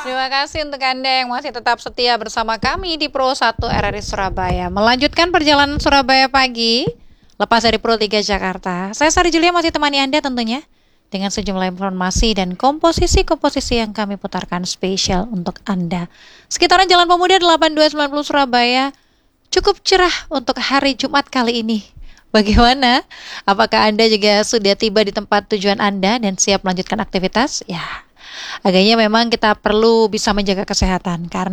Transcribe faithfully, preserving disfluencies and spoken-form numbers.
Terima kasih untuk Anda yang masih tetap setia bersama kami di Pro satu R R I Surabaya. Melanjutkan perjalanan Surabaya pagi, lepas dari Pro tiga Jakarta. Saya Sari Julia masih temani Anda tentunya dengan sejumlah informasi dan komposisi-komposisi yang kami putarkan spesial untuk Anda. Sekitaran Jalan Pemuda delapan dua sembilan nol Surabaya cukup cerah untuk hari Jumat kali ini. Bagaimana? Apakah Anda juga sudah tiba di tempat tujuan Anda dan siap melanjutkan aktivitas? Ya, agaknya memang kita perlu bisa menjaga kesehatan karena